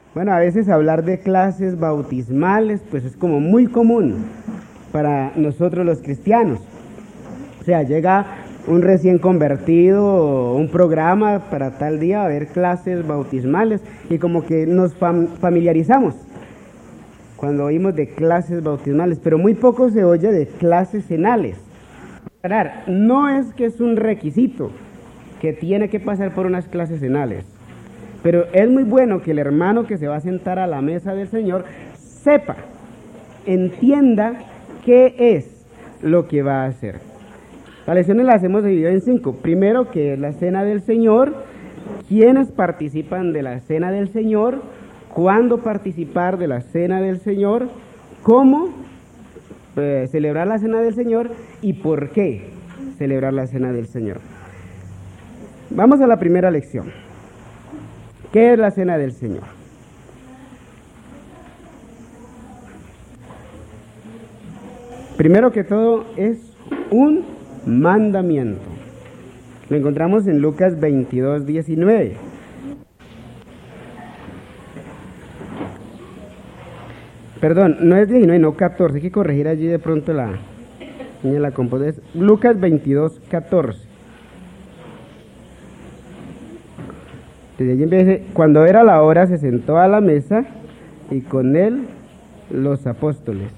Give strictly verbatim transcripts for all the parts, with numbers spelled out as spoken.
Bueno, a veces hablar de clases bautismales, pues es como muy común para nosotros los cristianos. O sea, llega un recién convertido, un programa para tal día, va a haber clases bautismales y como que nos fam- familiarizamos cuando oímos de clases bautismales, pero muy poco se oye de clases cenales. No es que es un requisito que tiene que pasar por unas clases cenales, pero es muy bueno que el hermano que se va a sentar a la mesa del Señor sepa, entienda qué es lo que va a hacer. Las lecciones las hemos dividido en cinco. Primero, que es la cena del Señor, quiénes participan de la cena del Señor, cuándo participar de la cena del Señor, cómo eh, celebrar la cena del Señor y por qué celebrar la cena del Señor. Vamos a la primera lección. ¿Qué es la cena del Señor? Primero que todo, es un mandamiento. Lo encontramos en Lucas veintidós, diecinueve. Perdón, no es diecinueve, no catorce. Hay que corregir allí de pronto la niña la composta. Es Lucas veintidós, catorce. Desde allí empieza, cuando era la hora se sentó a la mesa y con él los apóstoles.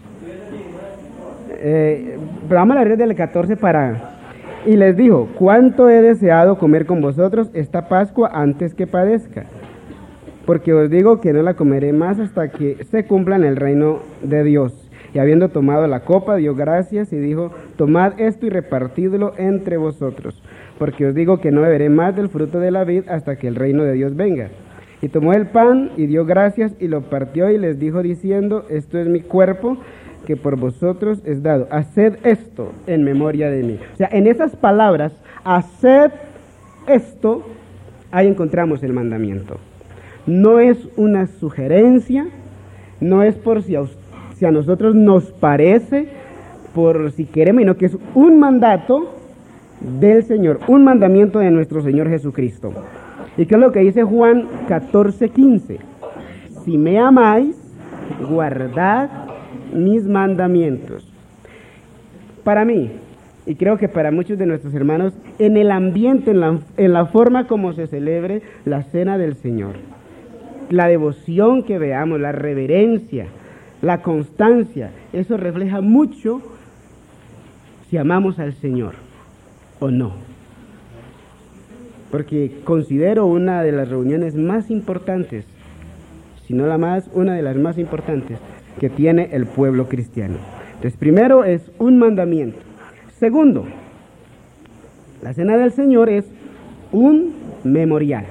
Eh, pero vamos a leer del catorce para... Y les dijo, cuánto he deseado comer con vosotros esta Pascua antes que padezca, porque os digo que no la comeré más hasta que se cumpla en el reino de Dios. Y habiendo tomado la copa, dio gracias y dijo, tomad esto y repartidlo entre vosotros, porque os digo que no beberé más del fruto de la vid hasta que el reino de Dios venga. Y tomó el pan y dio gracias y lo partió y les dijo diciendo, esto es mi cuerpo que por vosotros es dado. Haced esto en memoria de mí. O sea, en esas palabras, haced esto, ahí encontramos el mandamiento. No es una sugerencia, no es por si a, si a nosotros nos parece, por si queremos, sino que es un mandato del Señor, un mandamiento de nuestro Señor Jesucristo. ¿Y qué es lo que dice Juan catorce, quince? Si me amáis, guardad mis mandamientos. Para mí, y creo que para muchos de nuestros hermanos, en el ambiente, en la, en la forma como se celebre la cena del Señor, la devoción que veamos, la reverencia, la constancia, eso refleja mucho si amamos al Señor o no. Porque considero una de las reuniones más importantes, si no la más, una de las más importantes que tiene el pueblo cristiano. Entonces, primero es un mandamiento. Segundo, la cena del Señor es un memorial.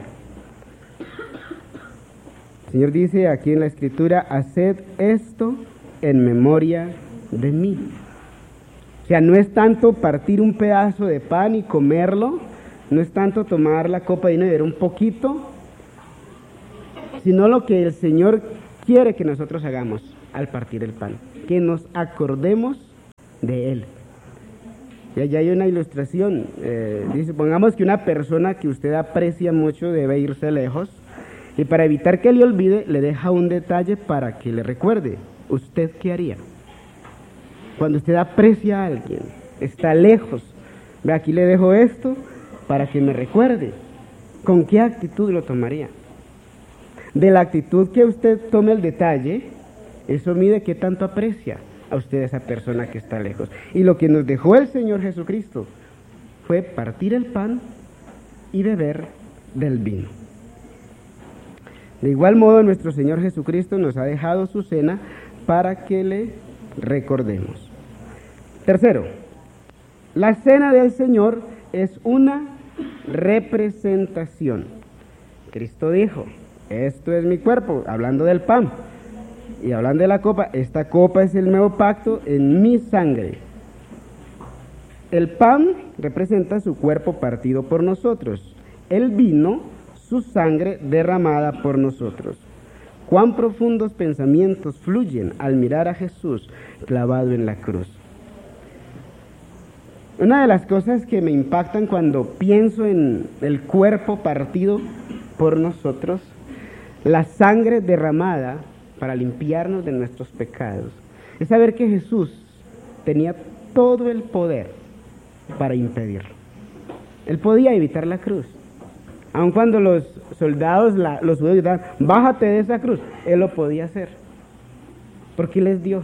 El Señor dice aquí en la Escritura, haced esto en memoria de mí. O sea, no es tanto partir un pedazo de pan y comerlo, no es tanto tomar la copa de vino y beber un poquito, sino lo que el Señor quiere que nosotros hagamos al partir el pan, que nos acordemos de Él. Y allá hay una ilustración, eh, dice, pongamos que una persona que usted aprecia mucho debe irse lejos, y para evitar que le olvide, le deja un detalle para que le recuerde. ¿Usted qué haría? Cuando usted aprecia a alguien, está lejos, ve, aquí le dejo esto para que me recuerde. ¿Con qué actitud lo tomaría? De la actitud que usted tome el detalle, eso mide qué tanto aprecia a usted esa persona que está lejos. Y lo que nos dejó el Señor Jesucristo fue partir el pan y beber del vino. De igual modo, nuestro Señor Jesucristo nos ha dejado su cena para que le recordemos. Tercero, la cena del Señor es una representación. Cristo dijo, esto es mi cuerpo, hablando del pan, y hablando de la copa, esta copa es el nuevo pacto en mi sangre. El pan representa su cuerpo partido por nosotros, el vino, su sangre derramada por nosotros. Cuán profundos pensamientos fluyen al mirar a Jesús clavado en la cruz. Una de las cosas que me impactan cuando pienso en el cuerpo partido por nosotros, la sangre derramada para limpiarnos de nuestros pecados, es saber que Jesús tenía todo el poder para impedirlo. Él podía evitar la cruz. Aun cuando los soldados, la, los judíos gritaban, bájate de esa cruz, Él lo podía hacer, porque Él es Dios.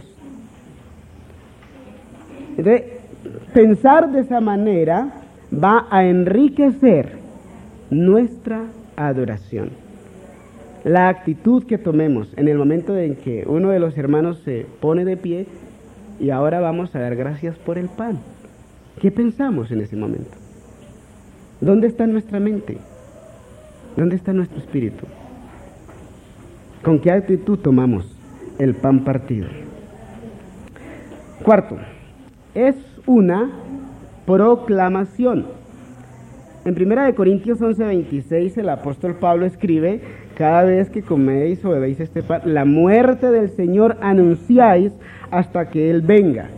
Entonces, pensar de esa manera va a enriquecer nuestra adoración. La actitud que tomemos en el momento en que uno de los hermanos se pone de pie y ahora vamos a dar gracias por el pan. ¿Qué pensamos en ese momento? ¿Dónde está nuestra mente? ¿Dónde está nuestro espíritu? ¿Con qué actitud tomamos el pan partido? Cuarto, es una proclamación. En primera de Corintios once veintiséis el apóstol Pablo escribe: cada vez que coméis o bebéis este pan, la muerte del Señor anunciáis hasta que Él venga.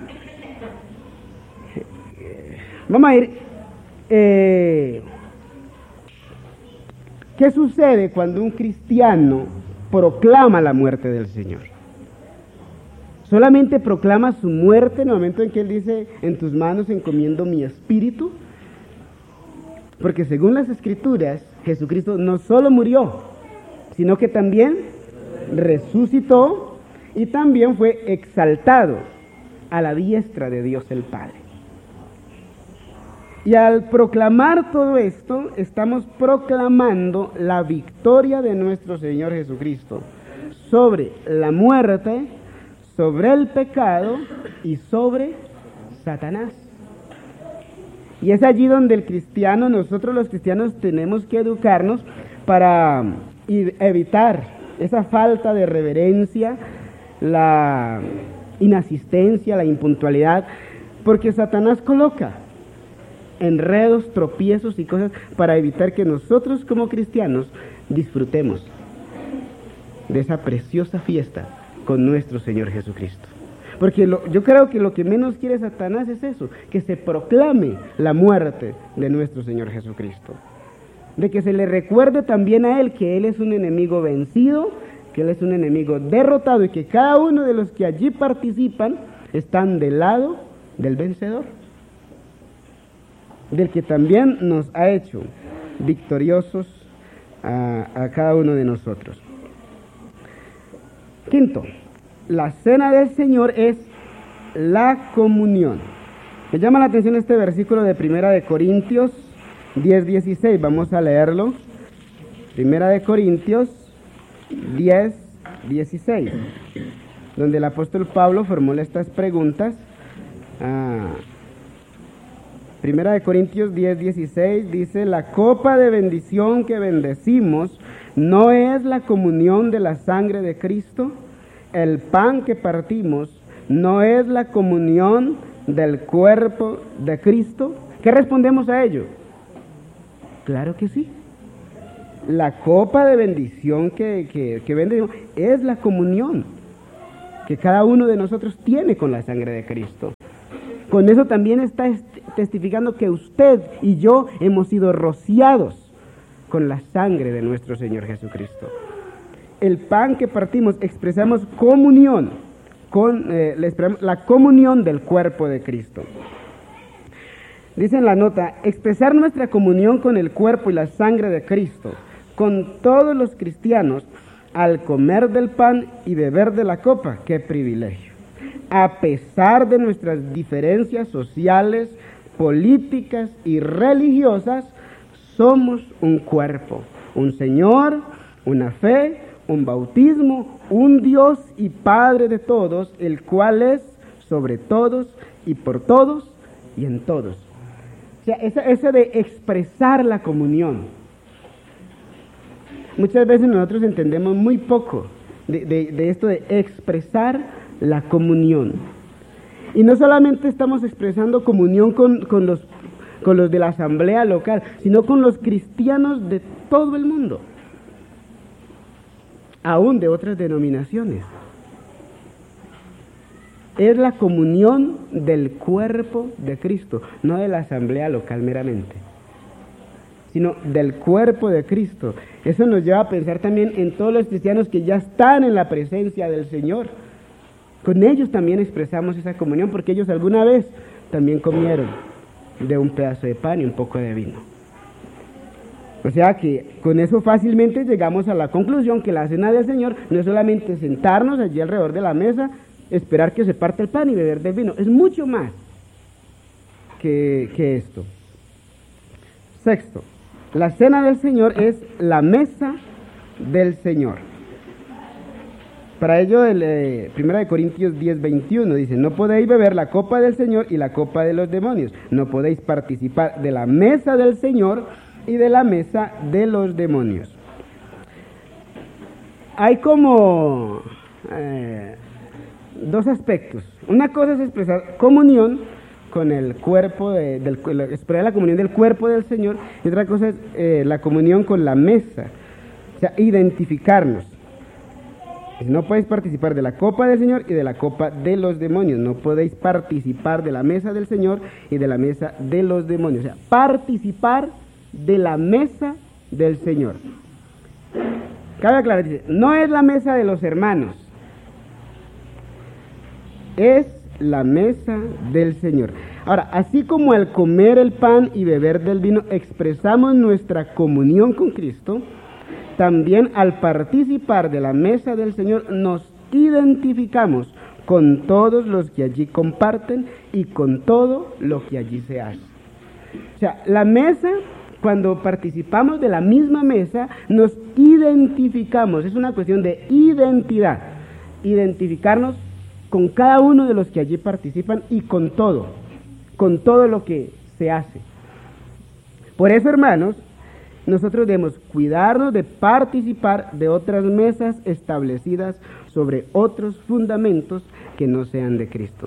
Vamos a ir. Eh, ¿Qué sucede cuando un cristiano proclama la muerte del Señor? ¿Solamente proclama su muerte en el momento en que Él dice, en tus manos encomiendo mi espíritu? Porque según las Escrituras, Jesucristo no solo murió, sino que también resucitó y también fue exaltado a la diestra de Dios el Padre. Y al proclamar todo esto, estamos proclamando la victoria de nuestro Señor Jesucristo sobre la muerte, sobre el pecado y sobre Satanás. Y es allí donde el cristiano, nosotros los cristianos tenemos que educarnos para evitar esa falta de reverencia, la inasistencia, la impuntualidad, porque Satanás coloca enredos, tropiezos y cosas para evitar que nosotros como cristianos disfrutemos de esa preciosa fiesta con nuestro Señor Jesucristo. Porque lo, yo creo que lo que menos quiere Satanás es eso, que se proclame la muerte de nuestro Señor Jesucristo. De que se le recuerde también a Él que Él es un enemigo vencido, que Él es un enemigo derrotado y que cada uno de los que allí participan están del lado del vencedor, del que también nos ha hecho victoriosos a, a cada uno de nosotros. Quinto, la cena del Señor es la comunión. Me llama la atención este versículo de Primera de Corintios diez dieciséis, vamos a leerlo. Primera de Corintios diez dieciséis, donde el apóstol Pablo formula estas preguntas. Ah, Primera de Corintios diez dieciséis dice: la copa de bendición que bendecimos no es la comunión de la sangre de Cristo. El pan que partimos no es la comunión del cuerpo de Cristo. ¿Qué respondemos a ello? Claro que sí. La copa de bendición que, que, que bendecimos es la comunión que cada uno de nosotros tiene con la sangre de Cristo. Con eso también está testificando que usted y yo hemos sido rociados con la sangre de nuestro Señor Jesucristo. El pan que partimos expresamos comunión, con, eh, la comunión del cuerpo de Cristo. Dice en la nota: expresar nuestra comunión con el cuerpo y la sangre de Cristo, con todos los cristianos, al comer del pan y beber de la copa. ¡Qué privilegio! A pesar de nuestras diferencias sociales, políticas y religiosas, somos un cuerpo, un Señor, una fe, un bautismo, un Dios y Padre de todos, el cual es sobre todos y por todos y en todos. O sea, ese, ese de expresar la comunión. Muchas veces nosotros entendemos muy poco de, de, de esto de expresar la comunión. Y no solamente estamos expresando comunión con, con, los, con los de la asamblea local, sino con los cristianos de todo el mundo, aún de otras denominaciones. Es la comunión del cuerpo de Cristo, no de la asamblea local meramente, sino del cuerpo de Cristo. Eso nos lleva a pensar también en todos los cristianos que ya están en la presencia del Señor. Con ellos también expresamos esa comunión, porque ellos alguna vez también comieron de un pedazo de pan y un poco de vino. O sea que con eso fácilmente llegamos a la conclusión que la cena del Señor no es solamente sentarnos allí alrededor de la mesa, esperar que se parte el pan y beber del vino, es mucho más que, que esto. Sexto, la cena del Señor es la mesa del Señor. Para ello, el eh, primero de Corintios diez, veintiuno dice: no podéis beber la copa del Señor y la copa de los demonios, no podéis participar de la mesa del Señor y de la mesa de los demonios. Hay como eh, dos aspectos. Una cosa es expresar comunión con el cuerpo, de, del, expresar la comunión del cuerpo del Señor, y otra cosa es eh, la comunión con la mesa, o sea, identificarnos. No podéis participar de la copa del Señor y de la copa de los demonios. No podéis participar de la mesa del Señor y de la mesa de los demonios. O sea, participar de la mesa del Señor. Cabe aclarar, dice, no es la mesa de los hermanos, es la mesa del Señor. Ahora, así como al comer el pan y beber del vino expresamos nuestra comunión con Cristo, también al participar de la mesa del Señor nos identificamos con todos los que allí comparten y con todo lo que allí se hace. O sea, la mesa, cuando participamos de la misma mesa, nos identificamos, es una cuestión de identidad, identificarnos con cada uno de los que allí participan y con todo, con todo lo que se hace. Por eso, hermanos, nosotros debemos cuidarnos de participar de otras mesas establecidas sobre otros fundamentos que no sean de Cristo.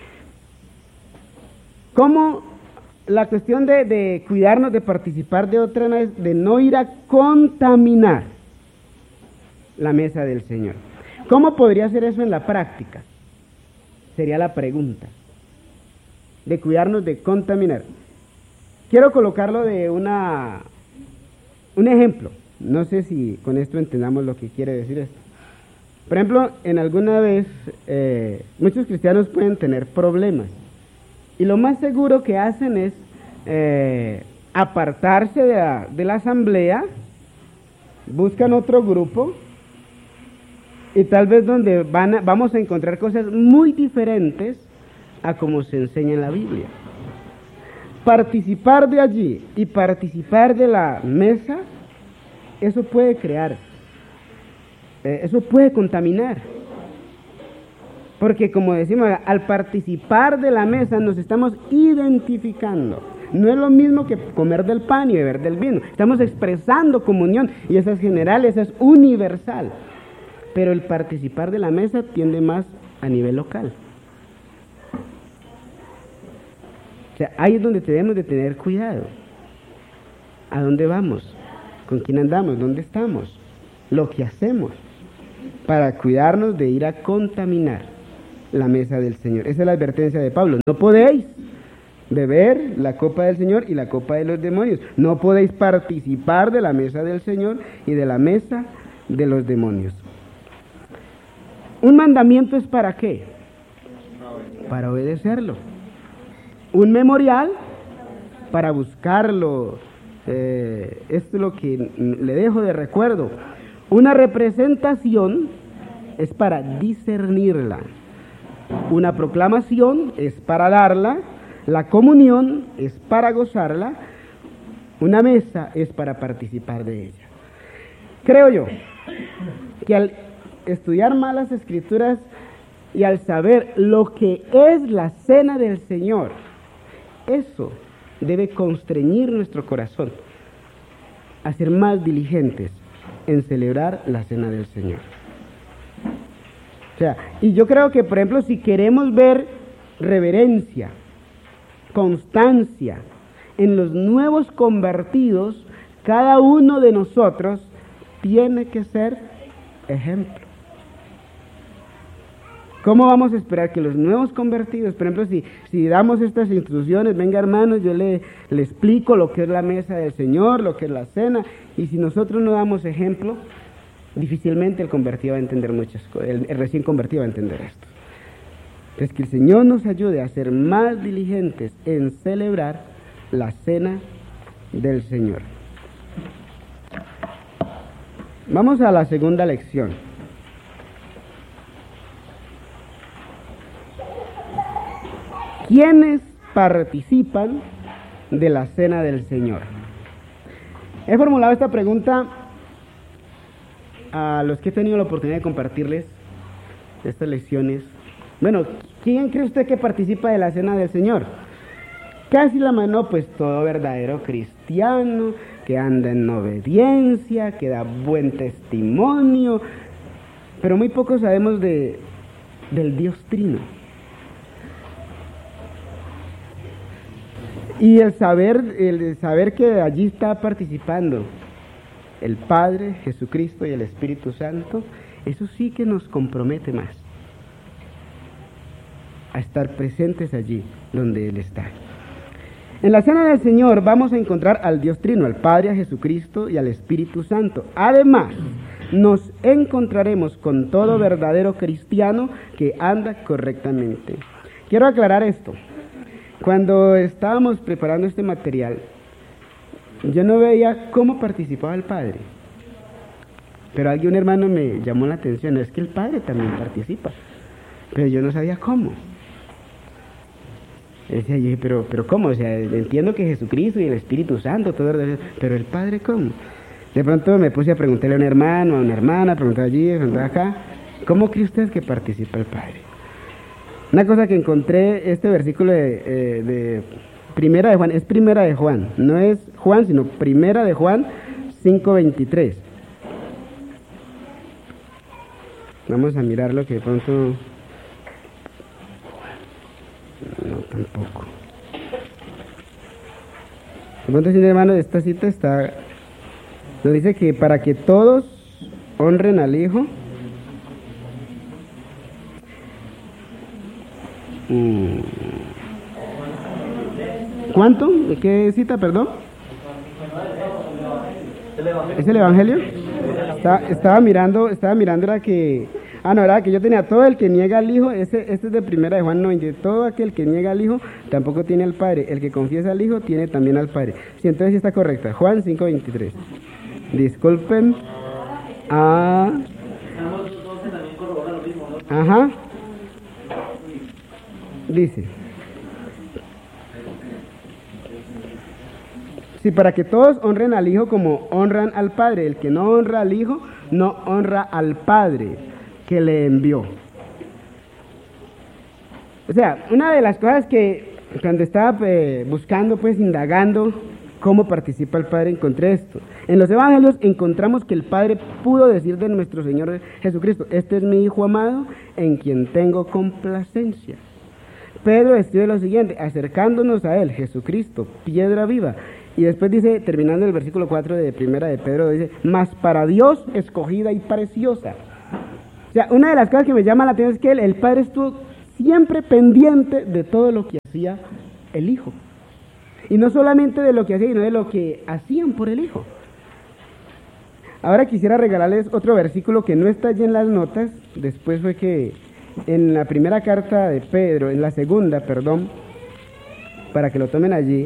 ¿Cómo la cuestión de, de cuidarnos de participar de otras mesas, de no ir a contaminar la mesa del Señor? ¿Cómo podría ser eso en la práctica? Sería la pregunta. De cuidarnos de contaminar. Quiero colocarlo de una... Un ejemplo, no sé si con esto entendamos lo que quiere decir esto. Por ejemplo, en alguna vez eh, muchos cristianos pueden tener problemas y lo más seguro que hacen es eh, apartarse de la, de la asamblea, buscan otro grupo y tal vez donde van a, vamos a encontrar cosas muy diferentes a como se enseña en la Biblia. Participar de allí y participar de la mesa, eso puede crear, eh, eso puede contaminar. Porque como decimos, al participar de la mesa nos estamos identificando. No es lo mismo que comer del pan y beber del vino. Estamos expresando comunión y esa es general, esa es universal. Pero el participar de la mesa tiende más a nivel local. O sea, ahí es donde debemos de tener cuidado. ¿A dónde vamos? ¿Con quién andamos? ¿Dónde estamos? Lo que hacemos para cuidarnos de ir a contaminar la mesa del Señor. Esa es la advertencia de Pablo. No podéis beber la copa del Señor y la copa de los demonios. No podéis participar de la mesa del Señor y de la mesa de los demonios. ¿Un mandamiento es para qué? Para obedecerlo. Un memorial para buscarlo. Eh, esto es lo que le dejo de recuerdo. Una representación es para discernirla. Una proclamación es para darla. La comunión es para gozarla. Una mesa es para participar de ella. Creo yo que al estudiar más las Escrituras y al saber lo que es la cena del Señor, eso debe constreñir nuestro corazón a ser más diligentes en celebrar la cena del Señor. O sea, y yo creo que, por ejemplo, si queremos ver reverencia, constancia en los nuevos convertidos, cada uno de nosotros tiene que ser ejemplo. ¿Cómo vamos a esperar que los nuevos convertidos, por ejemplo, si, si damos estas instrucciones, venga hermanos, yo le, le explico lo que es la mesa del Señor, lo que es la cena, y si nosotros no damos ejemplo, difícilmente el convertido va a entender muchas cosas, el, el recién convertido va a entender esto. Entonces, que el Señor nos ayude a ser más diligentes en celebrar la cena del Señor. Vamos a la segunda lección. ¿Quiénes participan de la cena del Señor? He formulado esta pregunta a los que he tenido la oportunidad de compartirles estas lecciones. Bueno, ¿quién cree usted que participa de la cena del Señor? Casi la mano, pues todo verdadero cristiano, que anda en obediencia, que da buen testimonio, pero muy poco sabemos de, del Dios Trino. Y el saber, el saber que allí está participando el Padre, Jesucristo y el Espíritu Santo, eso sí que nos compromete más a estar presentes allí donde Él está. En la cena del Señor vamos a encontrar al Dios Trino, al Padre, a Jesucristo y al Espíritu Santo. Además, nos encontraremos con todo verdadero cristiano que anda correctamente. Quiero aclarar esto. Cuando estábamos preparando este material, yo no veía cómo participaba el Padre. Pero algún hermano me llamó la atención, es que el Padre también participa. Pero yo no sabía cómo. Decía yo, pero, pero ¿cómo? O sea, entiendo que Jesucristo y el Espíritu Santo, todo, pero el Padre ¿cómo? De pronto me puse a preguntarle a un hermano, a una hermana, preguntar allí, preguntar acá, ¿cómo cree usted que participa el Padre? Una cosa que encontré, este versículo de, eh, de Primera de Juan, es Primera de Juan, no es Juan, sino Primera de Juan cinco veintitrés. Vamos a mirarlo que de pronto... No, tampoco. De pronto, sí, hermano, esta cita está... Nos dice que para que todos honren al Hijo... ¿Cuánto? ¿Qué cita, perdón? ¿Es el Evangelio? Estaba, estaba mirando, estaba mirando era que... Ah, no, era que yo tenía todo el que niega al Hijo, ese, este es de Primera de Juan noventa, todo aquel que niega al Hijo tampoco tiene al Padre, el que confiesa al Hijo tiene también al Padre. Sí, entonces sí está correcta, Juan cinco veintitrés. Disculpen. Ah. Ajá. Dice, sí, para que todos honren al Hijo como honran al Padre. El que no honra al Hijo, no honra al Padre que le envió. O sea, una de las cosas que cuando estaba eh, buscando, pues indagando cómo participa el Padre, encontré esto. En los Evangelios encontramos que el Padre pudo decir de nuestro Señor Jesucristo, este es mi Hijo amado, en quien tengo complacencia. Pedro escribe lo siguiente, acercándonos a Él, Jesucristo, piedra viva. Y después dice, terminando el versículo cuatro de Primera de Pedro, dice, mas para Dios escogida y preciosa. O sea, una de las cosas que me llama la atención es que él, el Padre estuvo siempre pendiente de todo lo que hacía el Hijo. Y no solamente de lo que hacía, sino de lo que hacían por el Hijo. Ahora quisiera regalarles otro versículo que no está allí en las notas, después fue que en la primera carta de Pedro, en la segunda, perdón, para que lo tomen allí.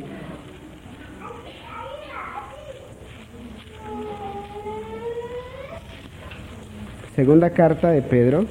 Segunda carta de Pedro.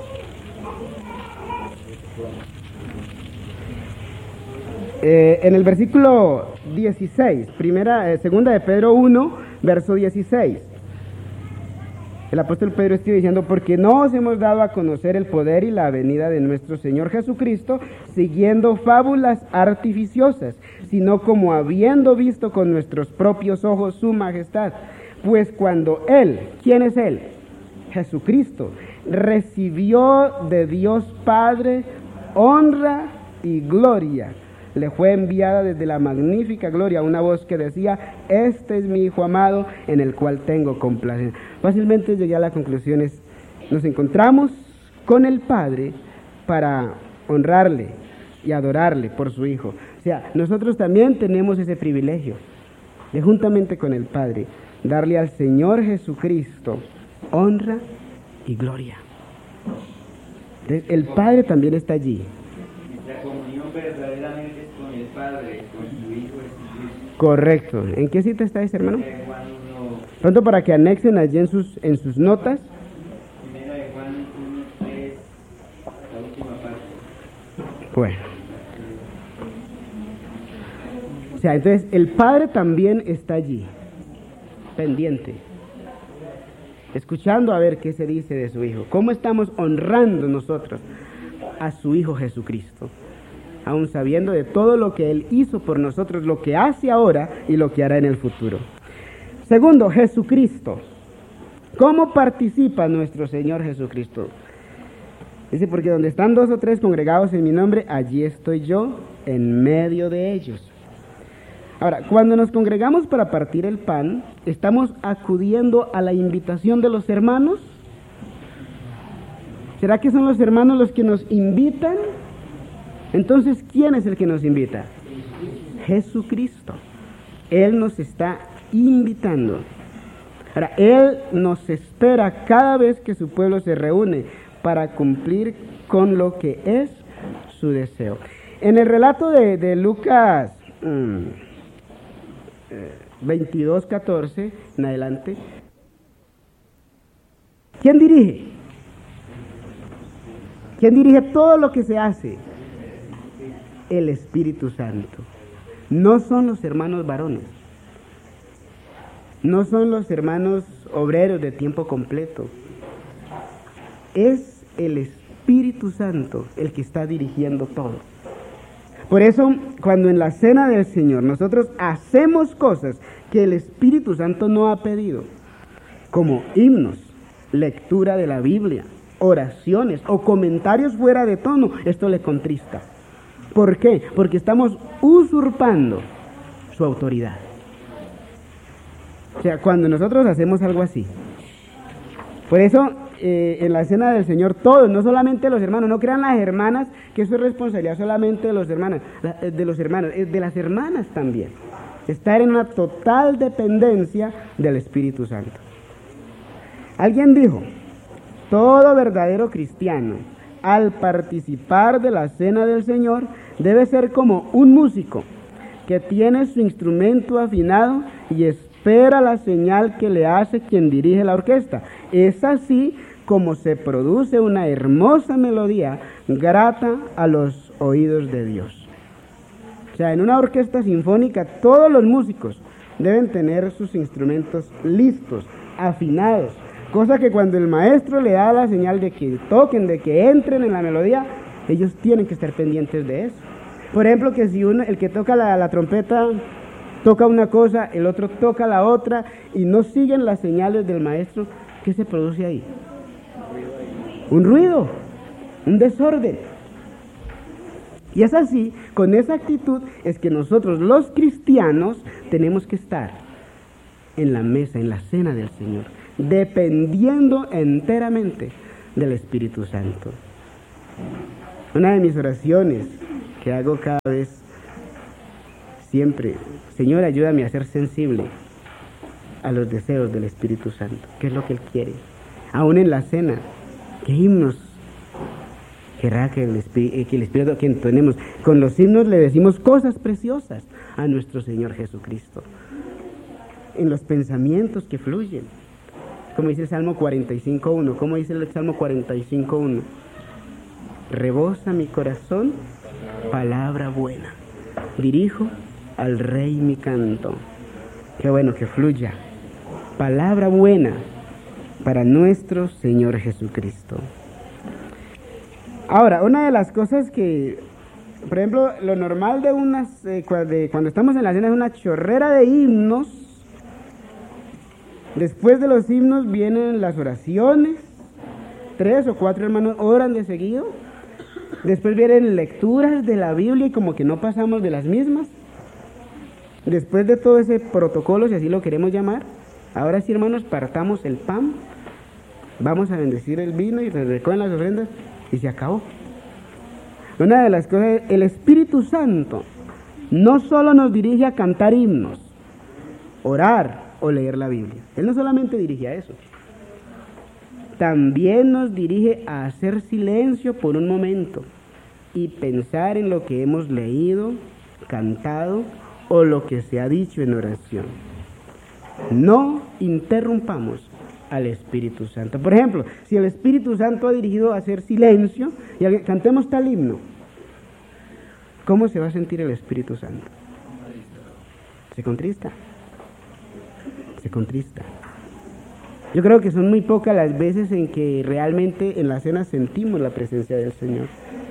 Eh, en el versículo dieciséis, primera, eh, segunda de Pedro uno, verso dieciséis. El apóstol Pedro estuvo diciendo, porque no os hemos dado a conocer el poder y la venida de nuestro Señor Jesucristo, siguiendo fábulas artificiosas, sino como habiendo visto con nuestros propios ojos su majestad. Pues cuando Él, ¿quién es Él? Jesucristo, recibió de Dios Padre honra y gloria. Le fue enviada desde la magnífica gloria una voz que decía, este es mi Hijo amado, en el cual tengo complacencia. Fácilmente llegué a la conclusión, es, nos encontramos con el Padre para honrarle y adorarle por su Hijo. O sea, nosotros también tenemos ese privilegio de, juntamente con el Padre, darle al Señor Jesucristo honra y gloria. Entonces, el Padre también está allí. La comunión verdaderamente es con el Padre, con su Hijo Jesucristo. Correcto. ¿En qué cita está ese, hermano? Primera de Juan uno, Pronto, para que anexen allí en sus, en sus notas. Primera de Juan uno, tres, la última parte. Bueno. O sea, entonces el Padre también está allí, pendiente, escuchando a ver qué se dice de su Hijo. ¿Cómo estamos honrando nosotros a su Hijo Jesucristo? Aún sabiendo de todo lo que Él hizo por nosotros, lo que hace ahora y lo que hará en el futuro. Segundo, Jesucristo. ¿Cómo participa nuestro Señor Jesucristo? Dice, porque donde están dos o tres congregados en mi nombre, allí estoy yo en medio de ellos. Ahora, cuando nos congregamos para partir el pan, ¿estamos acudiendo a la invitación de los hermanos? ¿Será que son los hermanos los que nos invitan? Entonces, ¿quién es el que nos invita? Jesucristo. Él nos está invitando. Ahora, Él nos espera cada vez que su pueblo se reúne para cumplir con lo que es su deseo. En el relato de, de Lucas mmm, veintidós, catorce en adelante, ¿quién dirige? ¿Quién dirige todo lo que se hace? El Espíritu Santo. No son los hermanos varones, no son los hermanos obreros de tiempo completo. Es el Espíritu Santo el que está dirigiendo todo. Por eso, cuando en la cena del Señor nosotros hacemos cosas que el Espíritu Santo no ha pedido, como himnos, lectura de la Biblia, oraciones o comentarios fuera de tono, esto le contrista. ¿Por qué? Porque estamos usurpando su autoridad. O sea, cuando nosotros hacemos algo así. Por eso, eh, en la cena del Señor, todos, no solamente los hermanos, no crean las hermanas que eso es responsabilidad solamente de los hermanos, de los hermanos, de las hermanas también. Estar en una total dependencia del Espíritu Santo. Alguien dijo, todo verdadero cristiano, al participar de la cena del Señor, debe ser como un músico que tiene su instrumento afinado y espera la señal que le hace quien dirige la orquesta. Es así como se produce una hermosa melodía grata a los oídos de Dios. O sea, en una orquesta sinfónica todos los músicos deben tener sus instrumentos listos, afinados, cosa que cuando el maestro le da la señal de que toquen, de que entren en la melodía, ellos tienen que estar pendientes de eso. Por ejemplo, que si uno, el que toca la, la trompeta toca una cosa, el otro toca la otra y no siguen las señales del maestro, ¿qué se produce ahí? Un ruido, un desorden. Y es así, con esa actitud es que nosotros los cristianos tenemos que estar en la mesa, en la cena del Señor, dependiendo enteramente del Espíritu Santo. Una de mis oraciones que hago cada vez, siempre, Señor, ayúdame a ser sensible a los deseos del Espíritu Santo, qué es lo que Él quiere. Aún en la cena, ¿qué himnos querrá que el, Espíritu, que el Espíritu que tenemos? Con los himnos le decimos cosas preciosas a nuestro Señor Jesucristo, en los pensamientos que fluyen. Como dice el Salmo cuarenta y cinco uno, ¿cómo dice el Salmo cuarenta y cinco uno? Rebosa mi corazón palabra buena, dirijo al Rey mi canto. Qué bueno que fluya palabra buena para nuestro Señor Jesucristo. Ahora, una de las cosas que, por ejemplo, lo normal de unas, eh, de, cuando estamos en la cena es una chorrera de himnos. Después de los himnos vienen las oraciones, tres o cuatro hermanos oran de seguido. Después vienen lecturas de la Biblia y como que no pasamos de las mismas. Después de todo ese protocolo, si así lo queremos llamar, ahora sí, hermanos, partamos el pan, vamos a bendecir el vino y se recogen las ofrendas y se acabó. Una de las cosas, el Espíritu Santo no solo nos dirige a cantar himnos, orar o leer la Biblia. Él no solamente dirige a eso. También nos dirige a hacer silencio por un momento y pensar en lo que hemos leído, cantado o lo que se ha dicho en oración. No interrumpamos al Espíritu Santo. Por ejemplo, si el Espíritu Santo ha dirigido a hacer silencio y a, cantemos tal himno, ¿cómo se va a sentir el Espíritu Santo? Se contrista. Se contrista. Yo creo que son muy pocas las veces en que realmente en la cena sentimos la presencia del Señor.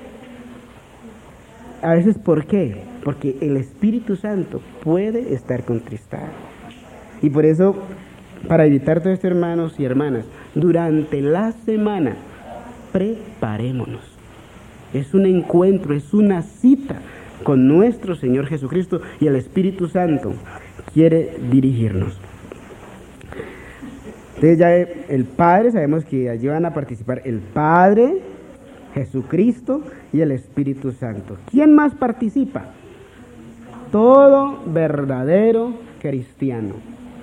A veces, ¿por qué? Porque el Espíritu Santo puede estar contristado. Y por eso, para evitar todo esto, hermanos y hermanas, durante la semana, preparémonos. Es un encuentro, es una cita con nuestro Señor Jesucristo y el Espíritu Santo quiere dirigirnos. Entonces ya el Padre, sabemos que allí van a participar el Padre, Jesucristo y el Espíritu Santo. ¿Quién más participa? Todo verdadero cristiano.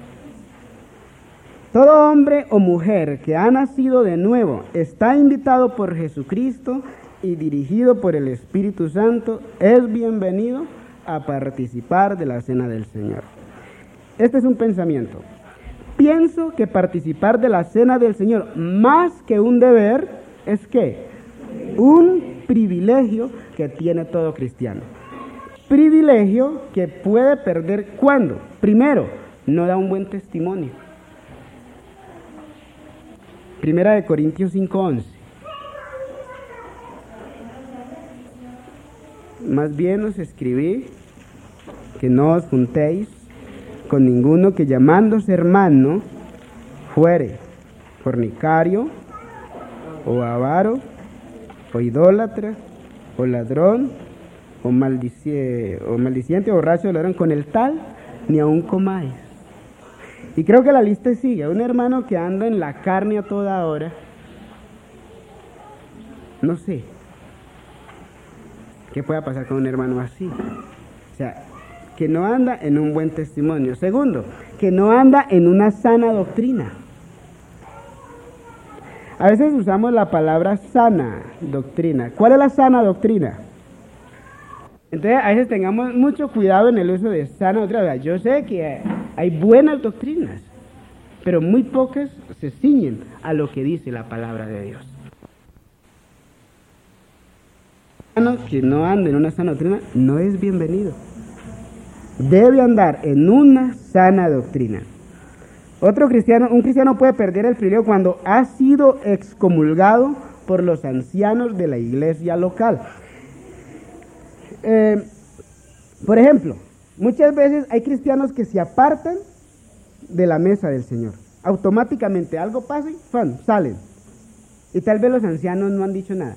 Todo hombre o mujer que ha nacido de nuevo está invitado por Jesucristo y dirigido por el Espíritu Santo, es bienvenido a participar de la cena del Señor. Este es un pensamiento. Pienso que participar de la cena del Señor, más que un deber, es que un privilegio que tiene todo cristiano. Privilegio que puede perder ¿cuándo? Primero, no da un buen testimonio. Primera de Corintios cinco once. Más bien os escribí que no os juntéis con ninguno que llamándose hermano fuere fornicario o avaro o idólatra o ladrón o, maldici- o maldiciente o borracho o ladrón, con el tal ni aun comáis. Y creo que la lista sigue. Un hermano que anda en la carne a toda hora, no sé qué pueda pasar con un hermano así. O sea, que no anda en un buen testimonio. Segundo, que no anda en una sana doctrina. A veces usamos la palabra sana doctrina. ¿Cuál es la sana doctrina? Entonces, a veces tengamos mucho cuidado en el uso de sana doctrina. Yo sé que hay buenas doctrinas, pero muy pocas se ciñen a lo que dice la palabra de Dios. Que no anda en una sana doctrina no es bienvenido. Debe andar en una sana doctrina. Otro cristiano, un cristiano puede perder el privilegio cuando ha sido excomulgado por los ancianos de la iglesia local. Eh, por ejemplo, muchas veces hay cristianos que se apartan de la mesa del Señor. Automáticamente algo pasa y ¡fan! Salen. Y tal vez los ancianos no han dicho nada.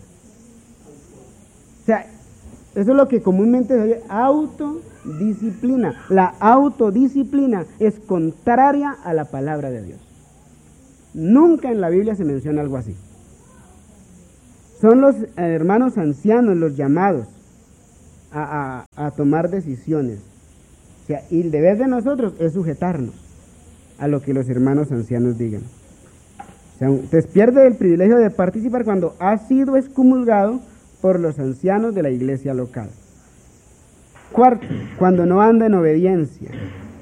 O sea, eso es lo que comúnmente se oye autodisciplina. La autodisciplina es contraria a la palabra de Dios. Nunca en la Biblia se menciona algo así. Son los hermanos ancianos los llamados a, a, a tomar decisiones. O sea, y el deber de nosotros es sujetarnos a lo que los hermanos ancianos digan. O sea, entonces pierde el privilegio de participar cuando ha sido excomulgado por los ancianos de la iglesia local. Cuarto, cuando no anda en obediencia.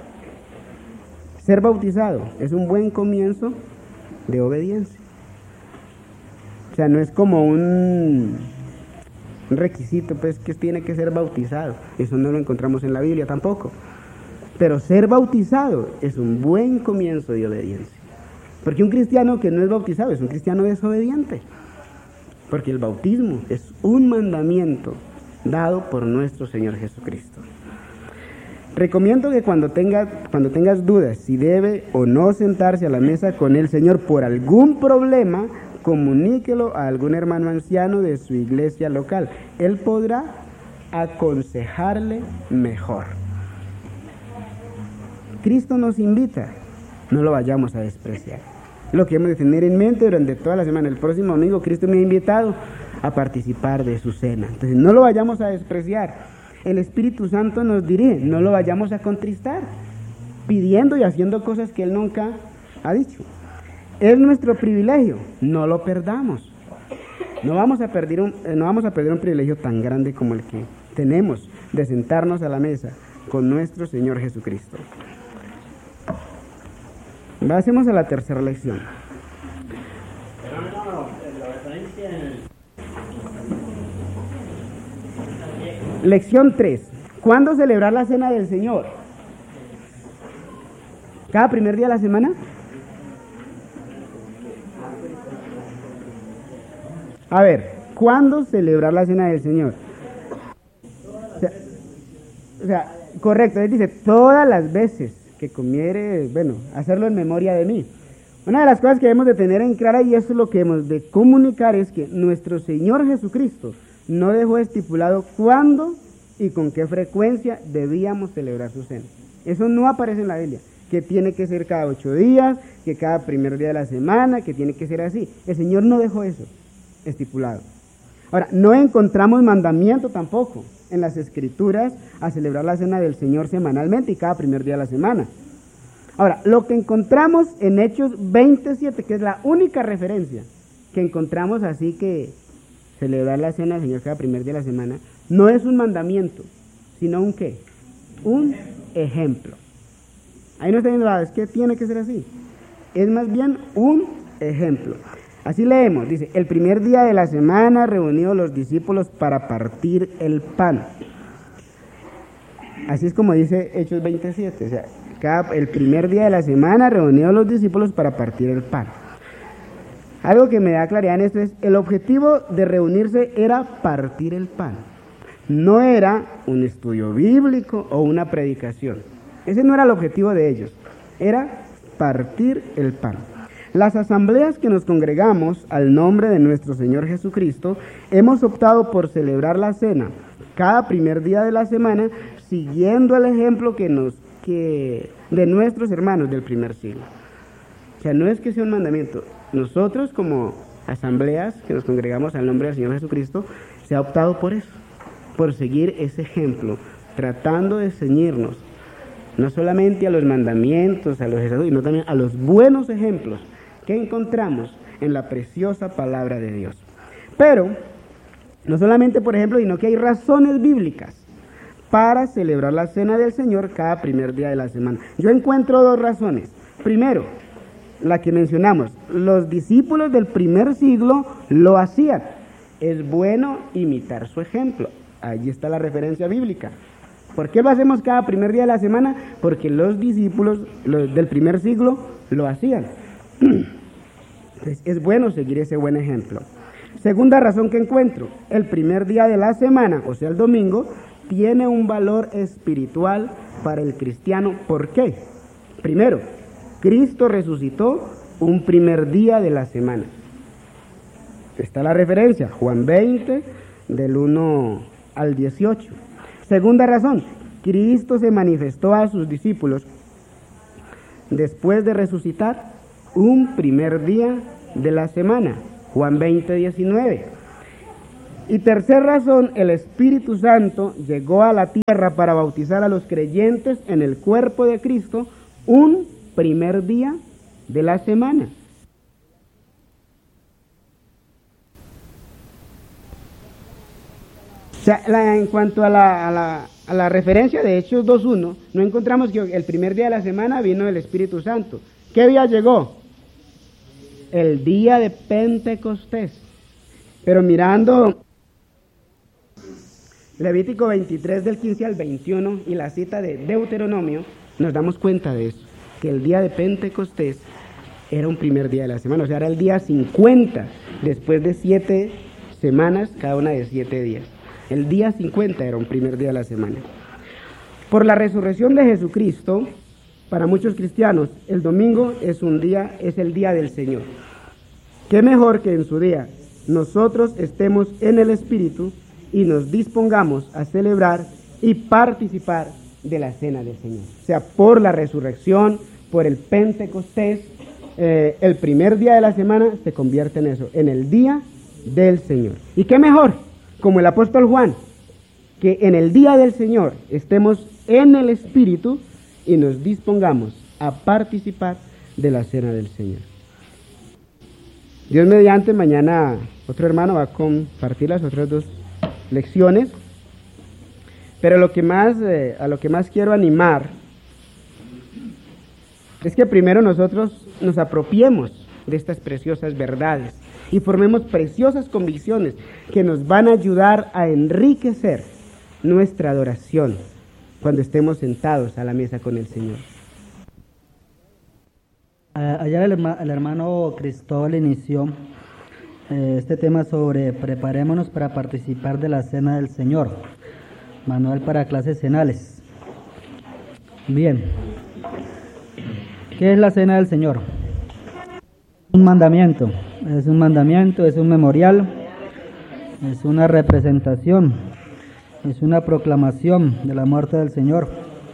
Ser bautizado es un buen comienzo de obediencia. O sea, no es como un, un requisito, pues, que tiene que ser bautizado. Eso no lo encontramos en la Biblia tampoco. Pero ser bautizado es un buen comienzo de obediencia. Porque un cristiano que no es bautizado es un cristiano desobediente. Porque el bautismo es un mandamiento dado por nuestro Señor Jesucristo. Recomiendo que cuando, tenga, cuando tengas dudas si debe o no sentarse a la mesa con el Señor por algún problema, comuníquelo a algún hermano anciano de su iglesia local. Él podrá aconsejarle mejor. Cristo nos invita, no lo vayamos a despreciar. Lo que hemos de tener en mente durante toda la semana. El próximo domingo Cristo me ha invitado a participar de su cena. Entonces no lo vayamos a despreciar. El Espíritu Santo nos dirige, no lo vayamos a contristar, pidiendo y haciendo cosas que Él nunca ha dicho. Es nuestro privilegio, no lo perdamos. No vamos a perder un, no vamos a perder un privilegio tan grande como el que tenemos de sentarnos a la mesa con nuestro Señor Jesucristo. Pasemos a la tercera lección. Pero no, no, la referencia en Lección tres. ¿Cuándo celebrar la cena del Señor? ¿Cada primer día de la semana? A ver, ¿cuándo celebrar la cena del Señor? O sea, o sea, correcto, él dice, todas las veces que comiere, bueno, hacerlo en memoria de mí. Una de las cosas que debemos de tener en clara, y eso es lo que hemos de comunicar, es que nuestro Señor Jesucristo no dejó estipulado cuándo y con qué frecuencia debíamos celebrar su cena. Eso no aparece en la Biblia, que tiene que ser cada ocho días, que cada primer día de la semana, que tiene que ser así. El Señor no dejó eso estipulado. Ahora, no encontramos mandamiento tampoco en las Escrituras a celebrar la cena del Señor semanalmente y cada primer día de la semana. Ahora, lo que encontramos en Hechos veintisiete, que es la única referencia que encontramos así que celebrar la cena del Señor cada primer día de la semana, no es un mandamiento, sino un ¿qué? Un ejemplo. Ahí no está diciendo, ah, es que tiene que ser así. Es más bien un ejemplo. Así leemos, dice, el primer día de la semana reunidos los discípulos para partir el pan. Así es como dice Hechos veintisiete, o sea, cada, el primer día de la semana reunidos los discípulos para partir el pan. Algo que me da claridad en esto es, el objetivo de reunirse era partir el pan. No era un estudio bíblico o una predicación. Ese no era el objetivo de ellos, era partir el pan. Las asambleas que nos congregamos al nombre de nuestro Señor Jesucristo, hemos optado por celebrar la cena cada primer día de la semana, siguiendo el ejemplo que nos, que, de nuestros hermanos del primer siglo. O sea, no es que sea un mandamiento. Nosotros como asambleas que nos congregamos al nombre del Señor Jesucristo, se ha optado por eso, por seguir ese ejemplo, tratando de ceñirnos no solamente a los mandamientos, a los estatutos, sino también a los buenos ejemplos que encontramos en la preciosa palabra de Dios. Pero, no solamente por ejemplo, sino que hay razones bíblicas para celebrar la cena del Señor cada primer día de la semana. Yo encuentro dos razones. Primero, la que mencionamos, los discípulos del primer siglo lo hacían. Es bueno imitar su ejemplo. Allí está la referencia bíblica. ¿Por qué lo hacemos cada primer día de la semana? Porque los discípulos los del primer siglo lo hacían. Entonces, es bueno seguir ese buen ejemplo. Segunda razón que encuentro, el primer día de la semana, o sea el domingo, tiene un valor espiritual para el cristiano. ¿Por qué? Primero, Cristo resucitó un primer día de la semana. Está la referencia, Juan veinte, del uno al dieciocho. Segunda razón, Cristo se manifestó a sus discípulos después de resucitar un primer día de la semana, Juan veinte, diecinueve. Y tercera razón, el Espíritu Santo llegó a la tierra para bautizar a los creyentes en el cuerpo de Cristo un primer día de la semana. O sea, la, en cuanto a la, a, la, a la referencia de Hechos dos uno, no encontramos que el primer día de la semana vino el Espíritu Santo. ¿Qué día llegó? El día de Pentecostés. Pero mirando Levítico veintitrés del quince al veintiuno y la cita de Deuteronomio, nos damos cuenta de eso, que el día de Pentecostés era un primer día de la semana, o sea, era el día cincuenta, después de siete semanas, cada una de siete días. El día cincuenta era un primer día de la semana. Por la resurrección de Jesucristo, para muchos cristianos, el domingo es un día, es el día del Señor. ¿Qué mejor que en su día nosotros estemos en el Espíritu y nos dispongamos a celebrar y participar de la cena del Señor? O sea, por la resurrección, por el Pentecostés, eh, el primer día de la semana se convierte en eso, en el día del Señor. ¿Y qué mejor? Como el apóstol Juan, que en el día del Señor estemos en el Espíritu y nos dispongamos a participar de la cena del Señor. Dios mediante, mañana otro hermano va a compartir las otras dos lecciones, pero lo que más, eh, a lo que más quiero animar es que primero nosotros nos apropiemos de estas preciosas verdades y formemos preciosas convicciones que nos van a ayudar a enriquecer nuestra adoración cuando estemos sentados a la mesa con el Señor. Ayer el, el hermano Cristóbal inició eh, este tema sobre preparémonos para participar de la cena del Señor, manual para clases cenales. Bien, ¿qué es la cena del Señor? Un mandamiento, es un mandamiento, es un memorial, es una representación, es una proclamación de la muerte del Señor,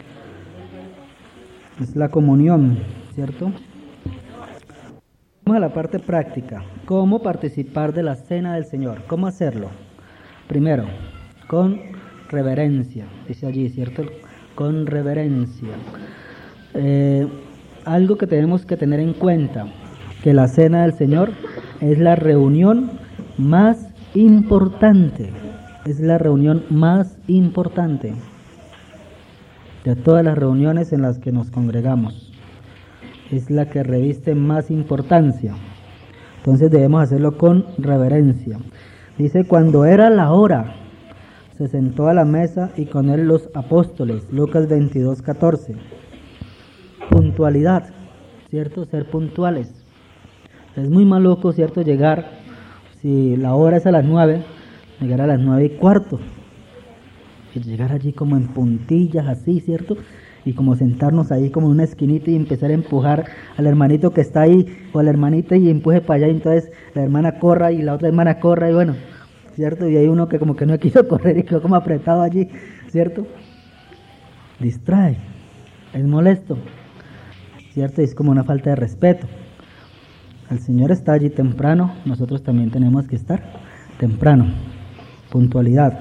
es la comunión, ¿cierto? Vamos a la parte práctica. ¿Cómo participar de la cena del Señor? ¿Cómo hacerlo? Primero, con reverencia, dice allí, ¿cierto? Con reverencia. Eh, algo que tenemos que tener en cuenta, que la cena del Señor es la reunión más importante, es la reunión más importante de todas las reuniones en las que nos congregamos. Es la que reviste más importancia. Entonces debemos hacerlo con reverencia. Dice, cuando era la hora, se sentó a la mesa y con él los apóstoles. Lucas veintidós, catorce. Puntualidad, ¿cierto? Ser puntuales. Es muy maluco, ¿cierto? Llegar, si la hora es a las nueve, llegar a las nueve y cuarto. Y llegar allí como en puntillas, así, ¿cierto? Y como sentarnos ahí como en una esquinita y empezar a empujar al hermanito que está ahí o a la hermanita y empuje para allá, y entonces la hermana corra y la otra hermana corra y bueno, ¿cierto? Y hay uno que como que no quiso correr y quedó como apretado allí, ¿cierto? Distrae, es molesto, ¿cierto? Y es como una falta de respeto. El Señor está allí temprano, nosotros también tenemos que estar temprano, puntualidad.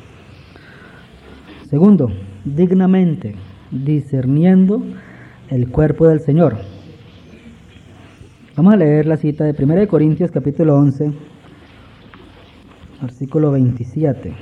Segundo, dignamente, discerniendo el cuerpo del Señor. Vamos a leer la cita de primera de Corintios capítulo once, versículo veintisiete.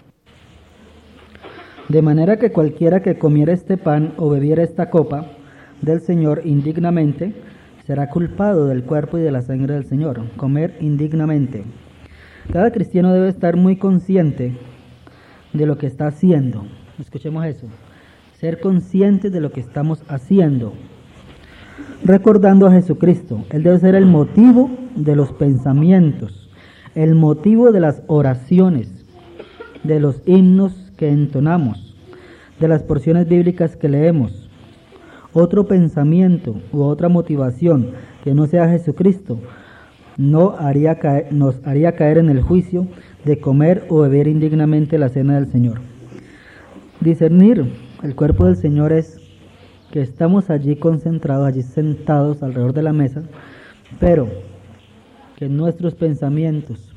De manera que cualquiera que comiera este pan o bebiera esta copa del Señor indignamente, será culpado del cuerpo y de la sangre del Señor. Comer indignamente. Cada cristiano debe estar muy consciente de lo que está haciendo. Escuchemos eso. Ser conscientes de lo que estamos haciendo, recordando a Jesucristo. Él debe ser el motivo de los pensamientos, el motivo de las oraciones, de los himnos que entonamos, de las porciones bíblicas que leemos. Otro pensamiento u otra motivación que no sea Jesucristo no haría caer, nos haría caer en el juicio de comer o beber indignamente la cena del Señor. Discernir el cuerpo del Señor es que estamos allí concentrados, allí sentados alrededor de la mesa, pero que nuestros pensamientos,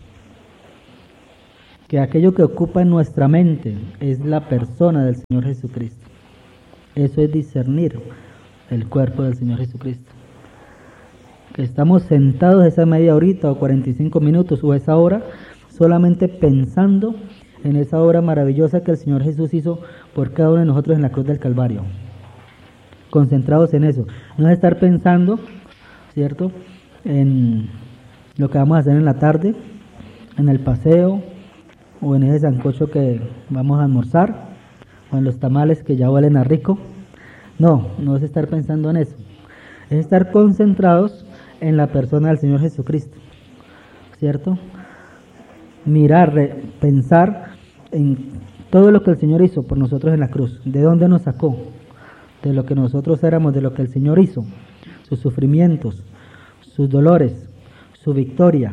que aquello que ocupa en nuestra mente es la persona del Señor Jesucristo. Eso es discernir el cuerpo del Señor Jesucristo. Que estamos sentados esa media horita o cuarenta y cinco minutos o esa hora solamente pensando en esa obra maravillosa que el Señor Jesús hizo por cada uno de nosotros en la cruz del Calvario. Concentrados en eso. No es estar pensando, ¿cierto?, en lo que vamos a hacer en la tarde, en el paseo, o en ese sancocho que vamos a almorzar, o en los tamales que ya huelen a rico. No, no es estar pensando en eso. Es estar concentrados en la persona del Señor Jesucristo, ¿cierto? Mirar, pensar en todo lo que el Señor hizo por nosotros en la cruz. ¿De dónde nos sacó? De lo que nosotros éramos, de lo que el Señor hizo. Sus sufrimientos, sus dolores, su victoria.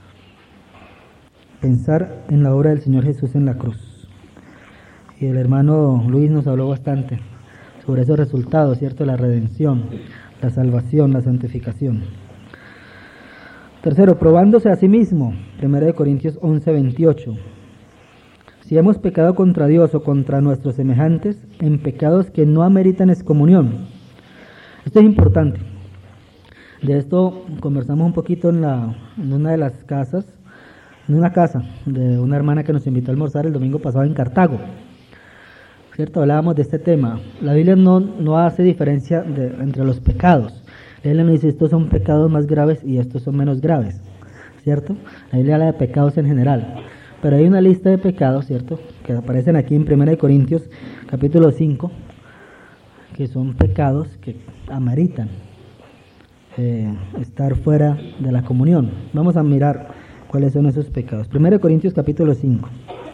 Pensar en la obra del Señor Jesús en la cruz. Y el hermano Luis nos habló bastante sobre esos resultados, ¿cierto? La redención, la salvación, la santificación. Tercero, probándose a sí mismo. primera de Corintios once, veintiocho. Si hemos pecado contra Dios o contra nuestros semejantes en pecados que no ameritan excomunión. Esto es importante. De esto conversamos un poquito en, la, en una de las casas, en una casa de una hermana que nos invitó a almorzar el domingo pasado en Cartago. ¿Cierto? Hablábamos de este tema. La Biblia no, no hace diferencia de, entre los pecados. La Biblia no dice estos son pecados más graves y estos son menos graves, ¿cierto? La Biblia habla de pecados en general. Pero hay una lista de pecados, ¿cierto?, que aparecen aquí en primera de Corintios, capítulo cinco, que son pecados que ameritan eh, estar fuera de la comunión. Vamos a mirar cuáles son esos pecados. primera de Corintios, capítulo cinco,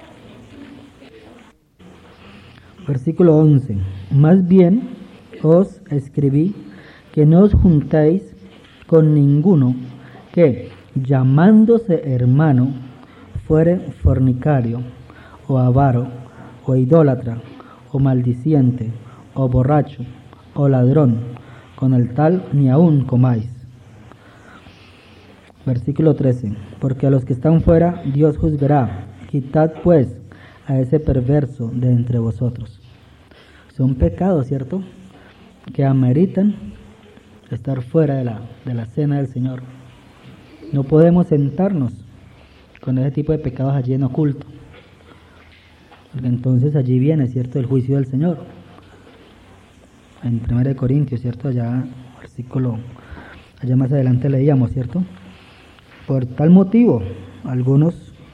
versículo once. Más bien os escribí que no os juntéis con ninguno que, llamándose hermano, fuere fornicario, o avaro, o idólatra, o maldiciente, o borracho, o ladrón, con el tal ni aun comáis. Versículo trece. Porque a los que están fuera Dios juzgará. Quitad pues a ese perverso de entre vosotros. Son pecados, ¿cierto?, que ameritan estar fuera de la, de la cena del Señor. No podemos sentarnos con ese tipo de pecados allí en oculto, porque entonces allí viene, ¿cierto?, el juicio del Señor. En primera de Corintios, ¿cierto?, allá, versículo, allá más adelante leíamos, ¿cierto? Por tal motivo, algunos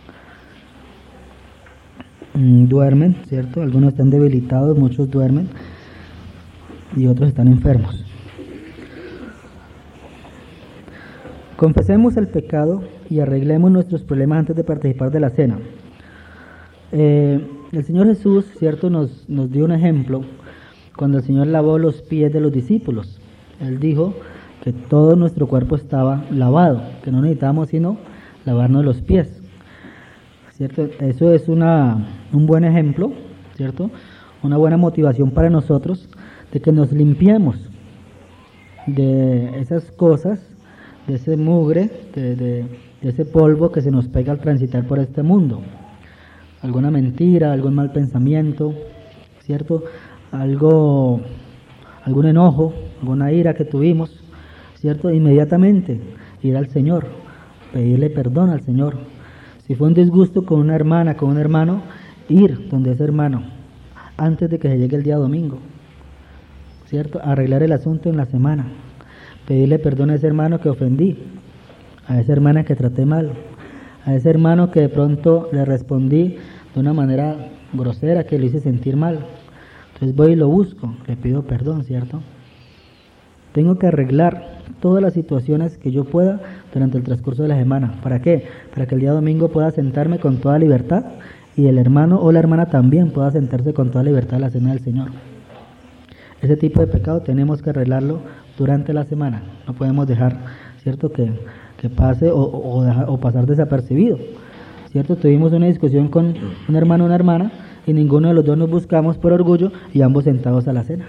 mm, duermen, ¿cierto? Algunos están debilitados, muchos duermen, y otros están enfermos. Confesemos el pecado y arreglemos nuestros problemas antes de participar de la cena. Eh, el Señor Jesús, ¿cierto?, nos, nos dio un ejemplo cuando el Señor lavó los pies de los discípulos. Él dijo que todo nuestro cuerpo estaba lavado, que no necesitábamos sino lavarnos los pies, ¿cierto? Eso es una, un buen ejemplo, ¿cierto?, una buena motivación para nosotros de que nos limpiemos de esas cosas, de ese mugre, de, de, de ese polvo que se nos pega al transitar por este mundo. Alguna mentira, algún mal pensamiento, ¿cierto?, algo, algún enojo, alguna ira que tuvimos, ¿cierto?, inmediatamente ir al Señor, pedirle perdón al Señor. Si fue un disgusto con una hermana, con un hermano, ir donde ese hermano antes de que se llegue el día domingo, ¿cierto?, arreglar el asunto en la semana, pedirle perdón a ese hermano que ofendí, a esa hermana que traté mal, a ese hermano que de pronto le respondí de una manera grosera que lo hice sentir mal. Entonces voy y lo busco, le pido perdón, ¿cierto? Tengo que arreglar todas las situaciones que yo pueda durante el transcurso de la semana. ¿Para qué? Para que el día domingo pueda sentarme con toda libertad y el hermano o la hermana también pueda sentarse con toda libertad a la cena del Señor. Ese tipo de pecado tenemos que arreglarlo durante la semana. No podemos dejar, ¿cierto?, que, que pase o, o, o, dejar, o pasar desapercibido, ¿cierto? Tuvimos una discusión con un hermano o una hermana y ninguno de los dos nos buscamos por orgullo y ambos sentados a la cena.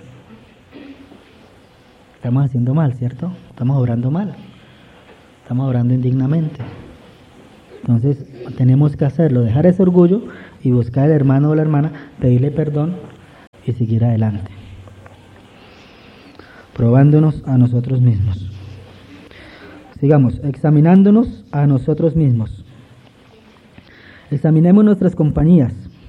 Estamos haciendo mal, ¿cierto? Estamos obrando mal. Estamos obrando indignamente. Entonces tenemos que hacerlo, dejar ese orgullo y buscar al hermano o la hermana, pedirle perdón y seguir adelante, probándonos a nosotros mismos. Sigamos, examinándonos a nosotros mismos. Examinemos nuestras compañías.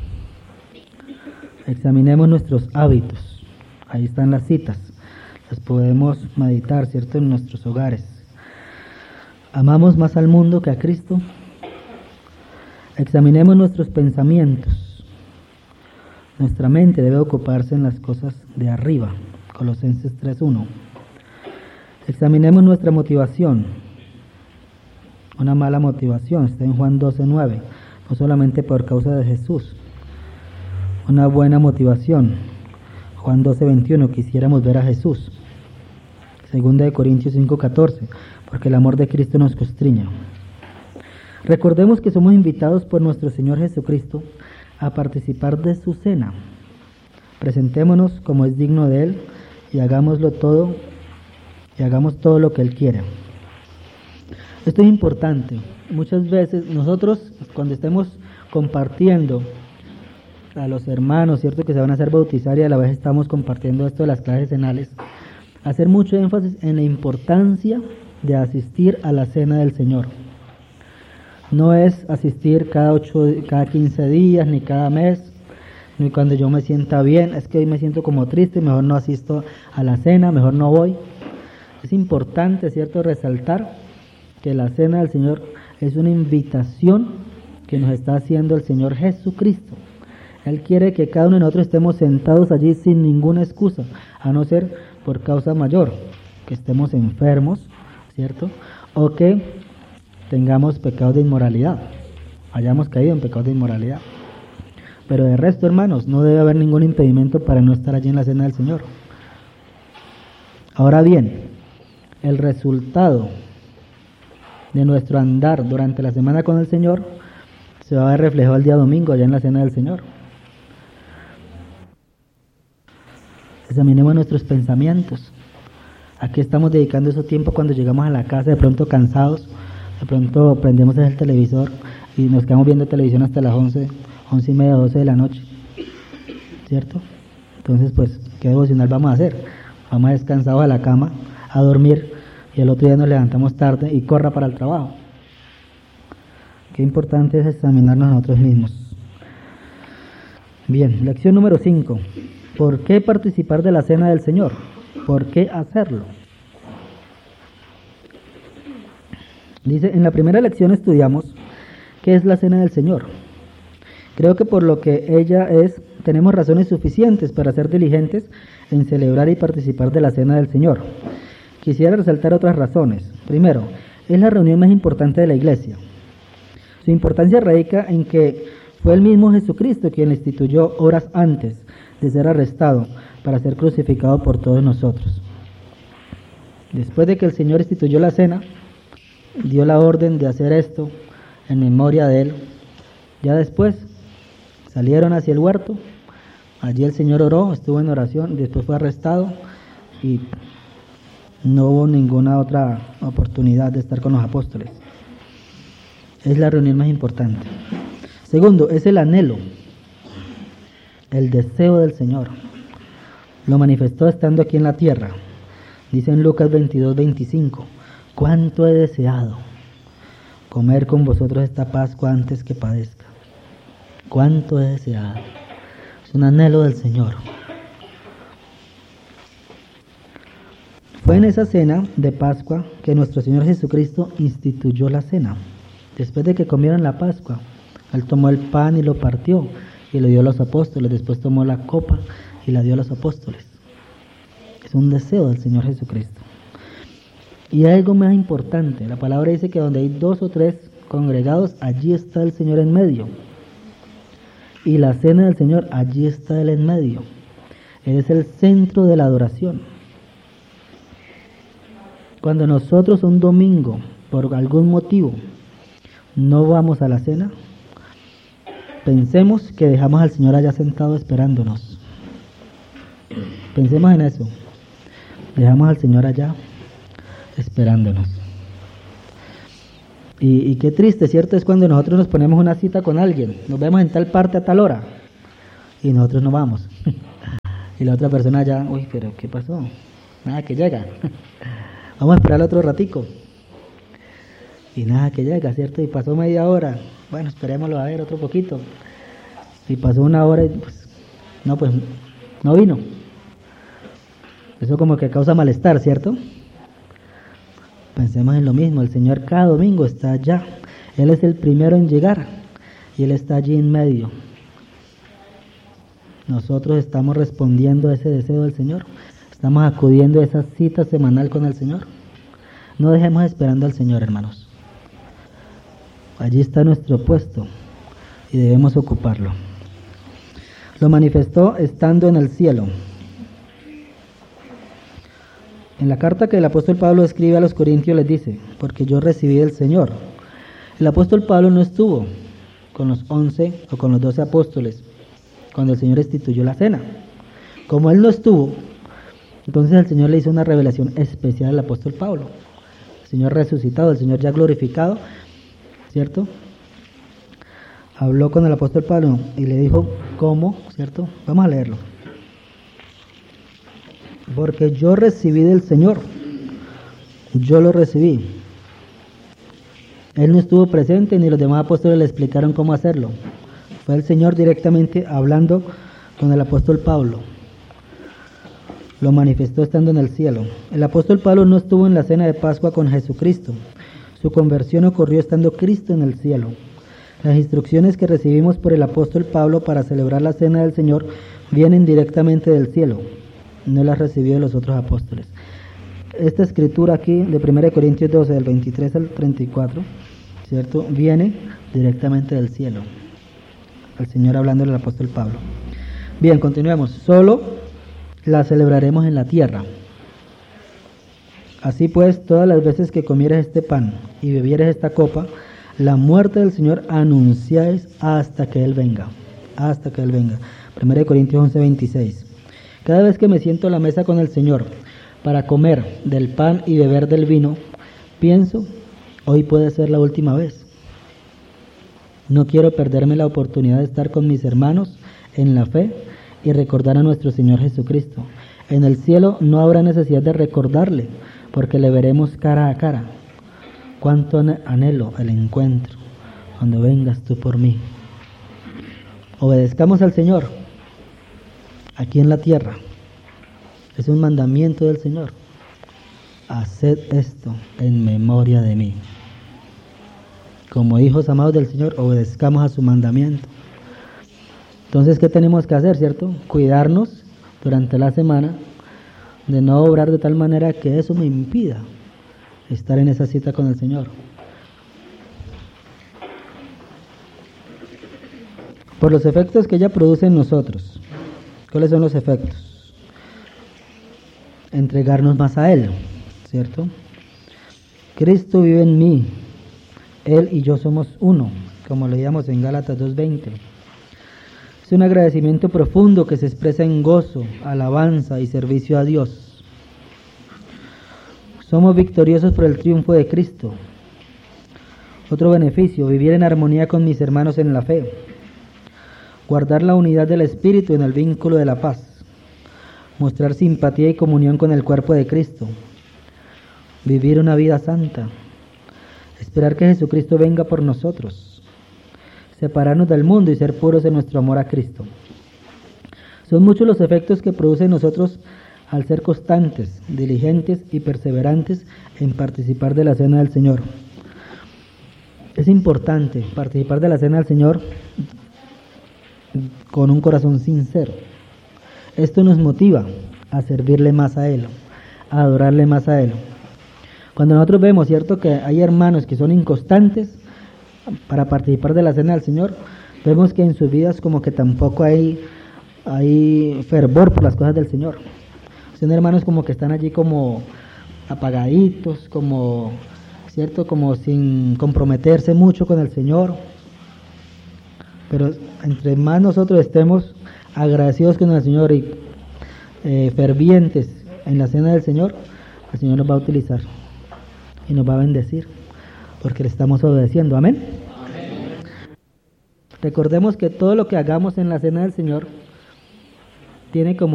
Examinemos nuestros hábitos. Ahí están las citas. Las podemos meditar, ¿cierto?, en nuestros hogares. ¿Amamos más al mundo que a Cristo? Examinemos nuestros pensamientos. Nuestra mente debe ocuparse en las cosas de arriba. Colosenses tres uno. Examinemos nuestra motivación. Una mala motivación está en Juan doce nueve. No solamente por causa de Jesús. Una buena motivación. Juan doce veintiuno. Quisiéramos ver a Jesús. Segunda de Corintios cinco catorce. Porque el amor de Cristo nos constriña. Recordemos que somos invitados por nuestro Señor Jesucristo a participar de su cena. Presentémonos como es digno de Él y hagámoslo todo y hagamos todo lo que Él quiere. Esto es importante. Muchas veces nosotros, cuando estemos compartiendo a los hermanos, ¿cierto?, que se van a hacer bautizar, y a la vez estamos compartiendo esto de las clases cenales, hacer mucho énfasis en la importancia de asistir a la cena del Señor. No es asistir cada ocho, cada quince días, ni cada mes, ni cuando yo me sienta bien. Es que hoy me siento como triste, mejor no asisto a la cena, mejor no voy. Es importante, ¿cierto?, resaltar que la cena del Señor es una invitación que nos está haciendo el Señor Jesucristo. Él quiere que cada uno de nosotros estemos sentados allí sin ninguna excusa, a no ser por causa mayor, que estemos enfermos, ¿cierto?, o que tengamos pecados de inmoralidad, hayamos caído en pecados de inmoralidad. Pero de resto, hermanos, no debe haber ningún impedimento para no estar allí en la cena del Señor. Ahora bien, el resultado de nuestro andar durante la semana con el Señor se va a ver reflejado el día domingo allá en la cena del Señor. Examinemos nuestros pensamientos. ¿A qué estamos dedicando ese tiempo cuando llegamos a la casa de pronto cansados? De pronto prendemos el televisor y nos quedamos viendo televisión hasta las once, once y media, doce de la noche, ¿cierto? Entonces, pues, ¿qué devocional vamos a hacer? Vamos descansados a la cama, a dormir, y el otro día nos levantamos tarde y corra para el trabajo. Qué importante es examinarnos a nosotros mismos. Bien, lección número cinco. ¿Por qué participar de la cena del Señor? ¿Por qué hacerlo? Dice, en la primera lección estudiamos qué es la cena del Señor. Creo que por lo que ella es, tenemos razones suficientes para ser diligentes en celebrar y participar de la cena del Señor. Quisiera resaltar otras razones. Primero, es la reunión más importante de la iglesia. Su importancia radica en que fue el mismo Jesucristo quien la instituyó horas antes de ser arrestado para ser crucificado por todos nosotros. Después de que el Señor instituyó la cena, dio la orden de hacer esto en memoria de Él. Ya después salieron hacia el huerto, allí el Señor oró, estuvo en oración, después fue arrestado y no hubo ninguna otra oportunidad de estar con los apóstoles. Es la reunión más importante. Segundo, es el anhelo, el deseo del Señor. Lo manifestó estando aquí en la tierra. Dice en Lucas veintidós, veinticinco, cuánto he deseado comer con vosotros esta Pascua antes que padezca. Cuánto he deseado. Es un anhelo del Señor. Fue en esa cena de Pascua que nuestro Señor Jesucristo instituyó la cena. Después de que comieron la Pascua, Él tomó el pan y lo partió y lo dio a los apóstoles. Después tomó la copa y la dio a los apóstoles. Es un deseo del Señor Jesucristo. Y hay algo más importante. La palabra dice que donde hay dos o tres congregados, allí está el Señor en medio. Y la cena del Señor, allí está Él en medio. Él es el centro de la adoración. Cuando nosotros un domingo, por algún motivo, no vamos a la cena, pensemos que dejamos al Señor allá sentado esperándonos. Pensemos en eso. Dejamos al Señor allá esperándonos. Y, y qué triste, ¿cierto? Es cuando nosotros nos ponemos una cita con alguien. Nos vemos en tal parte a tal hora. Y nosotros no vamos. Y la otra persona allá, uy, pero ¿qué pasó? Nada que llega. Vamos a esperar otro ratico. Y nada que llega, ¿cierto? Y pasó media hora. Bueno, esperémoslo a ver otro poquito. Y pasó una hora y pues, no, pues, no vino. Eso como que causa malestar, ¿cierto? Pensemos en lo mismo, el Señor cada domingo está allá. Él es el primero en llegar y Él está allí en medio. Nosotros estamos respondiendo a ese deseo del Señor. Estamos acudiendo a esa cita semanal con el Señor. No dejemos esperando al Señor, hermanos. Allí está nuestro puesto y debemos ocuparlo. Lo manifestó estando en el cielo. En la carta que el apóstol Pablo escribe a los Corintios les dice, porque yo recibí del Señor. El apóstol Pablo no estuvo con los once o con los doce apóstoles cuando el Señor instituyó la cena. Como él no estuvo, entonces el Señor le hizo una revelación especial al apóstol Pablo. el Señor resucitado, el Señor ya glorificado, ¿cierto? Habló con el apóstol Pablo y le dijo, ¿cómo? ¿Cierto? Vamos a leerlo. Porque yo recibí del Señor, yo lo recibí. Él no estuvo presente ni los demás apóstoles le explicaron cómo hacerlo. Fue el Señor directamente hablando con el apóstol Pablo. Lo manifestó estando en el cielo. El apóstol Pablo no estuvo en la cena de Pascua con Jesucristo. Su conversión ocurrió estando Cristo en el cielo. Las instrucciones que recibimos por el apóstol Pablo para celebrar la cena del Señor vienen directamente del cielo. No las recibió de los otros apóstoles. Esta escritura aquí de primera de Corintios doce, del veintitrés al treinta y cuatro, ¿cierto? Viene directamente del cielo. El Señor hablando al apóstol Pablo. Bien, continuemos. Solo la celebraremos en la tierra. Así pues, todas las veces que comieres este pan y bebieres esta copa, la muerte del Señor anunciáis hasta que Él venga. Hasta que Él venga. primera de Corintios once, veintiséis. Cada vez que me siento a la mesa con el Señor para comer del pan y beber del vino, pienso, hoy puede ser la última vez. No quiero perderme la oportunidad de estar con mis hermanos en la fe y recordar a nuestro Señor Jesucristo. En el cielo no habrá necesidad de recordarle, porque le veremos cara a cara. Cuánto anhelo el encuentro cuando vengas tú por mí. Obedezcamos al Señor aquí en la tierra. Es un mandamiento del Señor. Haced esto en memoria de mí. Como hijos amados del Señor, obedezcamos a su mandamiento. Entonces, ¿qué tenemos que hacer, cierto? Cuidarnos durante la semana de no obrar de tal manera que eso me impida estar en esa cita con el Señor. Por los efectos que ella produce en nosotros. ¿Cuáles son los efectos? Entregarnos más a Él, ¿cierto? Cristo vive en mí. Él y yo somos uno, como leíamos en Gálatas dos veinte. Es un agradecimiento profundo que se expresa en gozo, alabanza y servicio a Dios. Somos victoriosos por el triunfo de Cristo. Otro beneficio, vivir en armonía con mis hermanos en la fe. Guardar la unidad del Espíritu en el vínculo de la paz. Mostrar simpatía y comunión con el cuerpo de Cristo. Vivir una vida santa. Esperar que Jesucristo venga por nosotros. Separarnos del mundo y ser puros en nuestro amor a Cristo. Son muchos los efectos que produce en nosotros al ser constantes, diligentes y perseverantes en participar de la cena del Señor. Es importante participar de la cena del Señor con un corazón sincero. Esto nos motiva a servirle más a Él, a adorarle más a Él. Cuando nosotros vemos, cierto, que hay hermanos que son inconstantes para participar de la cena del Señor, vemos que en sus vidas como que tampoco hay, hay fervor por las cosas del Señor. Son hermanos como que están allí como apagaditos, como, cierto, como sin comprometerse mucho con el Señor. Pero entre más nosotros estemos agradecidos con el Señor y eh, fervientes en la cena del Señor, el Señor nos va a utilizar y nos va a bendecir, porque le estamos obedeciendo. Amén. Amén. Recordemos que todo lo que hagamos en la cena del Señor tiene como